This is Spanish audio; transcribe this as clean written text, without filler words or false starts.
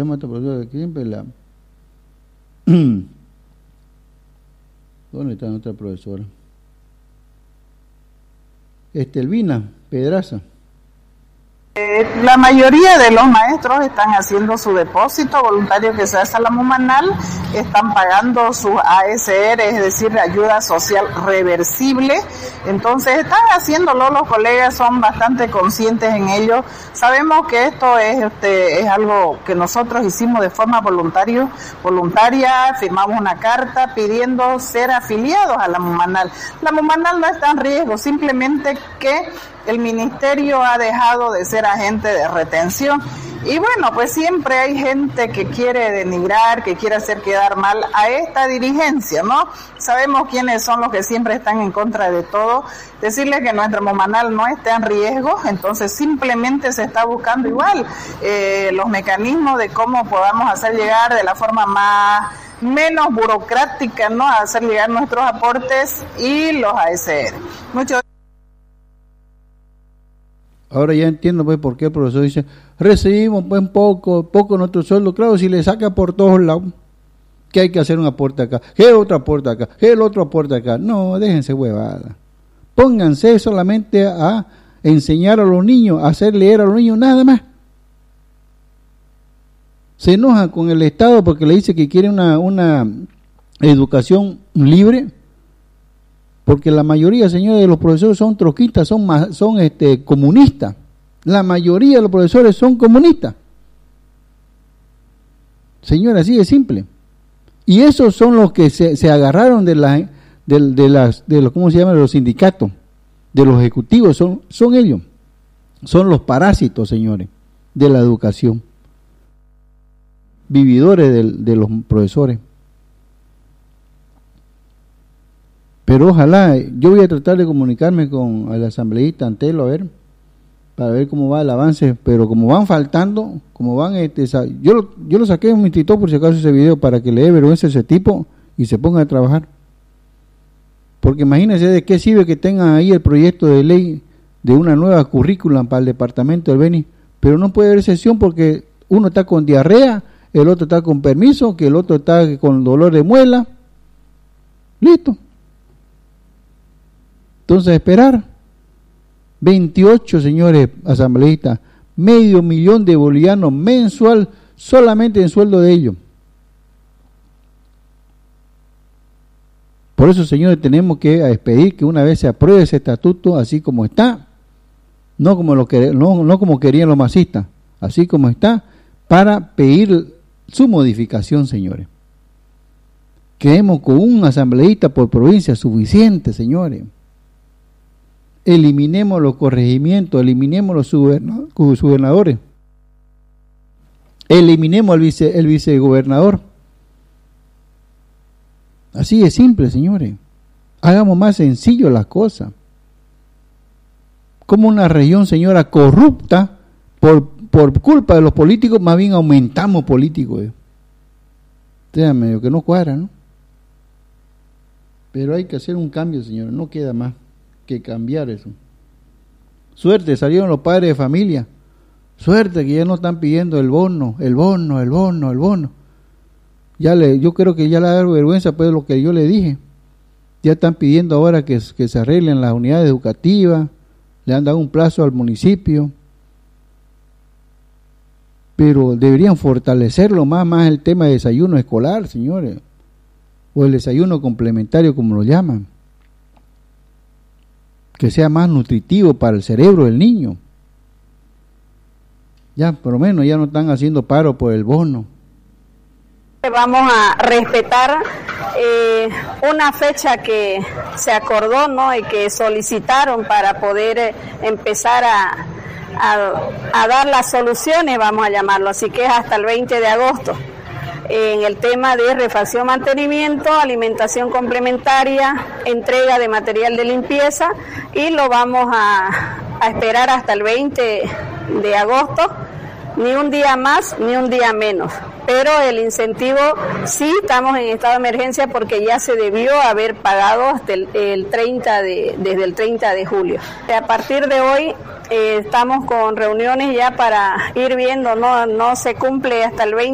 llama esta profesora que siempre la... ¿Dónde está nuestra profesora? Estelvina Pedraza. La mayoría de los maestros están haciendo su depósito voluntario que se hace a la Mumanal, están pagando sus ASR, es decir, ayuda social reversible. Entonces están haciéndolo, los colegas son bastante conscientes en ello. Sabemos que esto es algo que nosotros hicimos de forma voluntaria, firmamos una carta pidiendo ser afiliados a la Mumanal. La Mumanal no está en riesgo, simplemente que el ministerio ha dejado de ser agente de retención. Y bueno, pues siempre hay gente que quiere denigrar, que quiere hacer quedar mal a esta dirigencia, ¿no? Sabemos quiénes son los que siempre están en contra de todo. Decirles que nuestra Mumanal no está en riesgo, entonces simplemente se está buscando igual los mecanismos de cómo podamos hacer llegar de la forma menos burocrática, ¿no? Hacer llegar nuestros aportes y los ASR. Ahora ya entiendo pues por qué el profesor dice, recibimos pues poco nuestro sueldo. Claro, si le saca por todos lados, que hay que hacer un aporte acá, que otro aporte acá, que el otro aporte acá. No, déjense huevada. Pónganse solamente a enseñar a los niños, a hacer leer a los niños, nada más. Se enojan con el Estado porque le dice que quiere una educación libre. Porque la mayoría, señores, de los profesores son troquistas, son comunistas. La mayoría de los profesores son comunistas. Señora, así de simple. Y esos son los que se agarraron de los ¿cómo se llama? De los sindicatos, de los ejecutivos, son ellos. Son los parásitos, señores, de la educación. Vividores de los profesores. Pero ojalá, yo voy a tratar de comunicarme con el asambleísta Antelo, para ver cómo va el avance, pero como van faltando, como van, yo lo saqué en mi TikTok por si acaso ese video, para que le dé vergüenza a ese tipo y se ponga a trabajar. Porque imagínense de qué sirve que tengan ahí el proyecto de ley de una nueva currícula para el departamento del Beni, pero no puede haber sesión porque uno está con diarrea, el otro está con permiso, que el otro está con dolor de muela. Listo. Entonces, esperar. 28, señores asambleístas, 500,000 de bolivianos mensual solamente en sueldo de ellos. Por eso, señores, tenemos que pedir que una vez se apruebe ese estatuto así como está, no como querían los masistas, así como está, para pedir su modificación, señores. Quedemos con un asambleísta por provincia suficiente, señores. Eliminemos los corregimientos, eliminemos los subgobernadores, eliminemos el vicegobernador. Así de simple, señores. Hagamos más sencillo las cosas. Como una región, señora, corrupta por culpa de los políticos, más bien aumentamos políticos. Medio que no cuadra, ¿no? Pero hay que hacer un cambio, señores, no queda más que cambiar eso. Suerte, salieron los padres de familia. Suerte que ya no están pidiendo el bono. Yo creo que ya le da vergüenza pues lo que yo le dije. Ya están pidiendo ahora que se arreglen las unidades educativas, le han dado un plazo al municipio. Pero deberían fortalecerlo más el tema de desayuno escolar, señores, o el desayuno complementario como lo llaman, que sea más nutritivo para el cerebro del niño. Ya, por lo menos ya no están haciendo paro por el bono. Vamos a respetar una fecha que se acordó, ¿no? Y que solicitaron para poder empezar a dar las soluciones, vamos a llamarlo, así que es hasta el 20 de agosto. En el tema de refacción, mantenimiento, alimentación complementaria, entrega de material de limpieza, y lo vamos a esperar hasta el 20 de agosto, ni un día más ni un día menos. Pero el incentivo sí estamos en estado de emergencia porque ya se debió haber pagado hasta desde el 30 de julio. A partir de hoy estamos con reuniones ya para ir viendo, no se cumple hasta el 20.